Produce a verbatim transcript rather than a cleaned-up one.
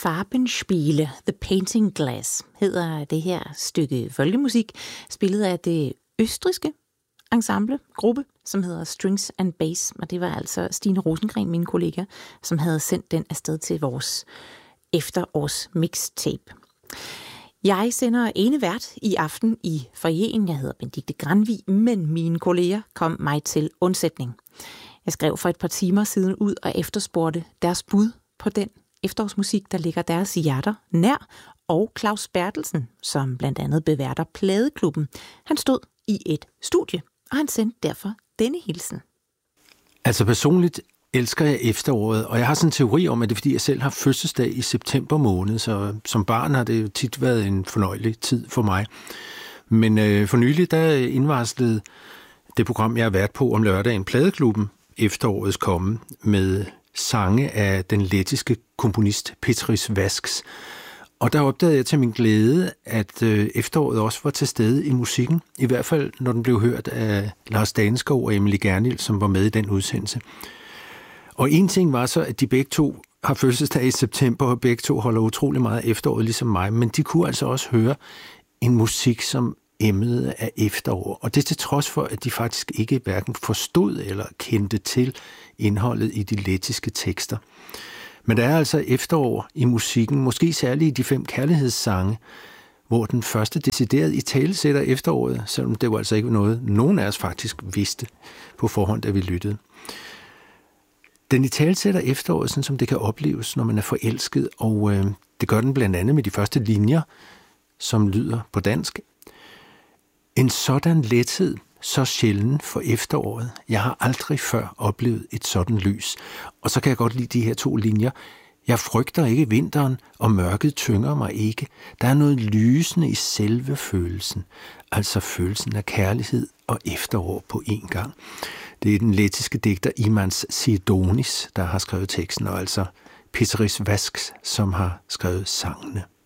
Farbenspiele, The Painting Glass, hedder det her stykke folkemusik, spillet af det østrigske ensemble, gruppe, som hedder Strings and Bass, og det var altså Stine Rosengren, min kollega, som havde sendt den afsted til vores efterårs mixtape. Jeg sender ene vært i aften i foyeren. Jeg hedder Benedikte Granvig, men mine kolleger kom mig til undsætning. Jeg skrev for et par timer siden ud og efterspurgte deres bud på den efterårsmusik, der ligger deres hjerter nær, og Claus Bertelsen, som blandt andet beværter Pladeklubben. Han stod i et studie, og han sendte derfor denne hilsen. Altså personligt elsker jeg efteråret, og jeg har sådan en teori om, at det er, fordi jeg selv har fødselsdag i september måned, så som barn har det jo tit været en fornøjelig tid for mig. Men øh, for nylig, der indvarslede det program, jeg har været på om lørdagen, Pladeklubben, efterårets komme med sange af den lettiske komponist Petris Vasks. Og der opdagede jeg til min glæde, at øh, efteråret også var til stede i musikken, i hvert fald når den blev hørt af Lars Daneskov og Emilie Gernhild, som var med i den udsendelse. Og en ting var så, at de begge to har fødselsdag i september, og begge to holder utrolig meget efteråret, ligesom mig, men de kunne altså også høre en musik, som emmede af efterår. Og det til trods for, at de faktisk ikke hverken forstod eller kendte til indholdet i de lettiske tekster. Men der er altså efterår i musikken, måske særligt i de fem kærlighedssange, hvor den første decideret i tale sætter efteråret, selvom det var altså ikke noget, nogen af os faktisk vidste på forhånd, da vi lyttede. Den i tale sætter efteråret, sådan som det kan opleves, når man er forelsket, og øh, det gør den blandt andet med de første linjer, som lyder på dansk. En sådan lethed, så sjælden for efteråret. Jeg har aldrig før oplevet et sådan lys. Og så kan jeg godt lide de her to linjer. Jeg frygter ikke vinteren, og mørket tynger mig ikke. Der er noget lysende i selve følelsen. Altså følelsen af kærlighed og efterår på én gang. Det er den lettiske digter Imants Siedonis, der har skrevet teksten, og altså Petris Vasks, som har skrevet sangene.